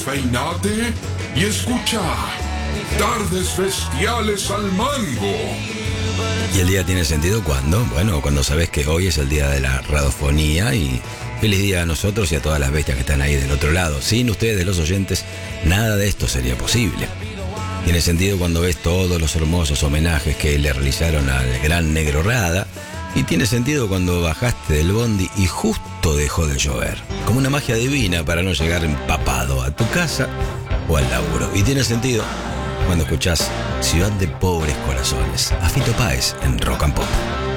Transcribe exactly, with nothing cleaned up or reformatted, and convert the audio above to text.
Despeinate y escucha Tardes Bestiales al Mango. ¿Y el día tiene sentido cuándo? Bueno, cuando sabes que hoy es el día de la radiofonía y feliz día a nosotros y a todas las bestias que están ahí del otro lado. Sin ustedes, los oyentes, nada de esto sería posible. Tiene sentido cuando ves todos los hermosos homenajes que le realizaron al gran Negro Rada. Y tiene sentido cuando bajaste del bondi y justo dejó de llover. Como una magia divina para no llegar empapado a tu casa o al laburo. Y tiene sentido cuando escuchás Ciudad de Pobres Corazones, a Fito Páez en Rock and Pop.